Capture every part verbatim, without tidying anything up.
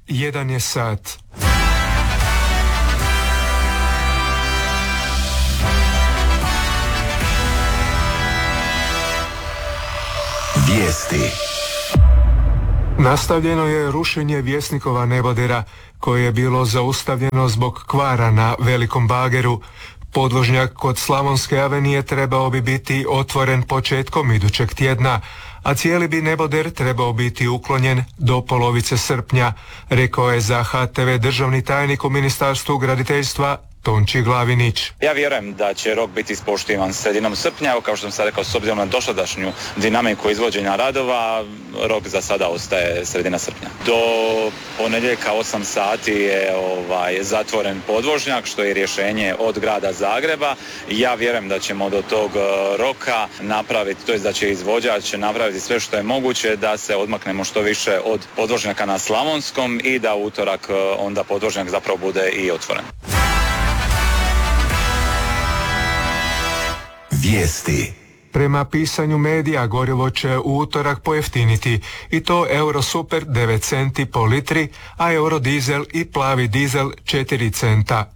jedan je sat. Vijesti. Nastavljeno je rušenje Vjesnikova nebodera koje je bilo zaustavljeno zbog kvara na velikom bageru. Podvožnjak kod Slavonske avenije trebao bi biti otvoren početkom idućeg tjedna, a cijeli bi neboder trebao biti uklonjen do polovice srpnja, rekao je za H T V državni tajnik u Ministarstvu graditeljstva Tonči Glavinić. Ja vjerujem da će rok biti ispoštivan sredinom srpnja, evo kao što sam sad rekao, s obzirom na dosadašnju dinamiku izvođenja radova, rok za sada ostaje sredina srpnja. Do ponedjeljka osam sati je ovaj, zatvoren podvožnjak, što je rješenje od grada Zagreba. Ja vjerujem da ćemo do tog roka napraviti, to jest da će izvođač napraviti sve što je moguće da se odmaknemo što više od podvožnjaka na Slavonskom i da u utorak onda podvožnjak zapravo bude i otvoren. Vijesti. Prema pisanju medija gorivo će u utorak pojeftiniti i to Eurosuper devet centi po litri, a Eurodizel i plavi dizel četiri centa.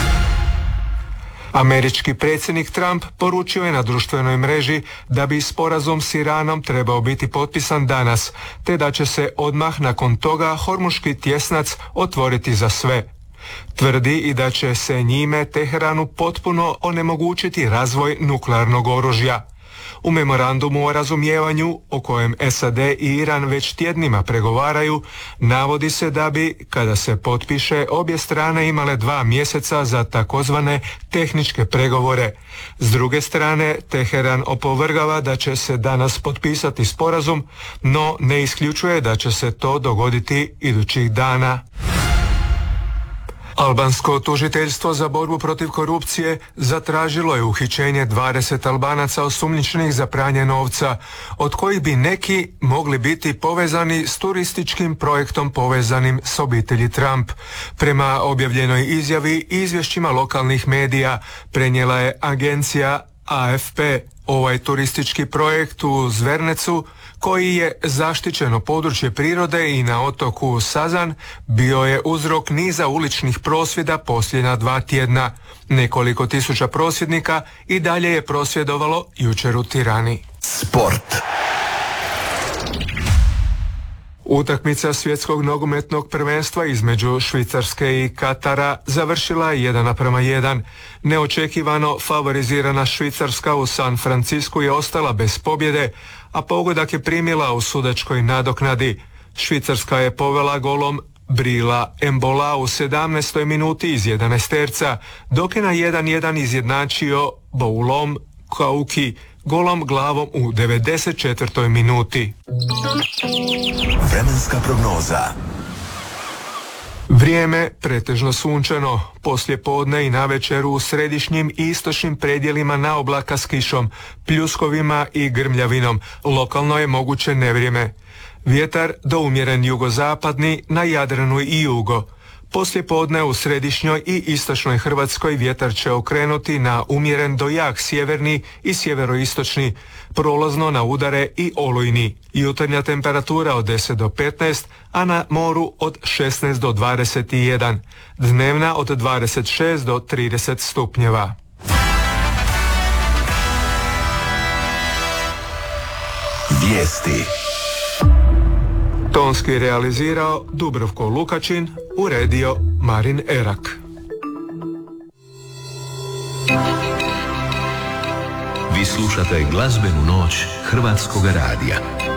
Američki predsjednik Trump poručio je na društvenoj mreži da bi sporazum s Iranom trebao biti potpisan danas, te da će se odmah nakon toga Hormuški tjesnac otvoriti za sve. Tvrdi i da će se njime Teheranu potpuno onemogućiti razvoj nuklearnog oružja. U memorandumu o razumijevanju, o kojem S A D i Iran već tjednima pregovaraju, navodi se da bi, kada se potpiše, obje strane imale dva mjeseca za takozvane tehničke pregovore. S druge strane, Teheran opovrgava da će se danas potpisati sporazum, no ne isključuje da će se to dogoditi idućih dana. Albansko tužiteljstvo za borbu protiv korupcije zatražilo je uhićenje dvadeset Albanaca osumnjičenih za pranje novca, od kojih bi neki mogli biti povezani s turističkim projektom povezanim s obitelji Trump. Prema objavljenoj izjavi i izvješćima lokalnih medija prenijela je agencija A F P. Ovaj turistički projekt u Zvernecu, koji je zaštićeno područje prirode i na otoku Sazan, bio je uzrok niza uličnih prosvjeda posljednja dva tjedna. Nekoliko tisuća prosvjednika i dalje je prosvjedovalo jučer u Tirani. Sport. Utakmica svjetskog nogometnog prvenstva između Švicarske i Katara završila je jedan naprema jedan. Neočekivano favorizirana Švicarska u San Francisku je ostala bez pobjede, a pogodak je primila u sudačkoj nadoknadi. Švicarska je povela golom Brila Embola u sedamnaestoj minuti iz jedanaesterca, dok je na jedan jedan izjednačio Boulom Kauki golom glavom u devedeset četvrtoj minuti. Vremenska prognoza. Vrijeme pretežno sunčano, poslije podne i navečer u središnjim i istočnim predjelima na oblaka s kišom, pljuskovima i grmljavinom. Lokalno je moguće nevrijeme. Vjetar do umjeren jugozapadni, na Jadranu i jugo. Poslije podne u središnjoj i istočnoj Hrvatskoj vjetar će okrenuti na umjeren do jak sjeverni i sjeveroistočni, prolazno na udare i olujni. Jutarnja temperatura od deset do petnaest, a na moru od šesnaest do dvadeset jedan. Dnevna od dvadeset šest do trideset stupnjeva. Vijesti. Tonski realizirao Dubrovko Lukačin, uredio Marin Erak. Vi slušate glazbenu noć Hrvatskog radija.